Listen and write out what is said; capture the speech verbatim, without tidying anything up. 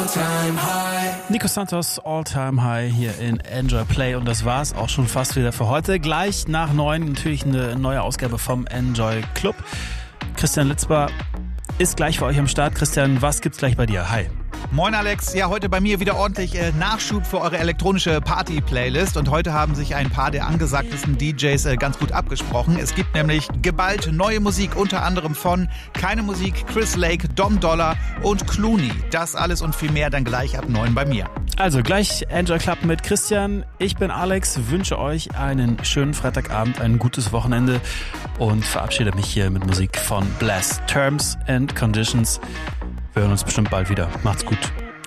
Nico Santos, All Time High hier in Enjoy Play und das war's auch schon fast wieder für heute. Gleich nach neun natürlich eine neue Ausgabe vom Enjoy Club. Christian Litzbar ist gleich für euch am Start. Christian, was gibt's gleich bei dir? Hi. Moin Alex, ja heute bei mir wieder ordentlich äh, Nachschub für eure elektronische Party-Playlist und heute haben sich ein paar der angesagtesten D Js äh, ganz gut abgesprochen. Es gibt nämlich geballt neue Musik, unter anderem von Keine Musik, Chris Lake, Dom Dollar und Clooney. Das alles und viel mehr dann gleich ab neun bei mir. Also gleich Enjoy Club mit Christian. Ich bin Alex, wünsche euch einen schönen Freitagabend, ein gutes Wochenende und verabschiede mich hier mit Musik von Blast. Terms and Conditions. Wir hören uns bestimmt bald wieder. Macht's gut.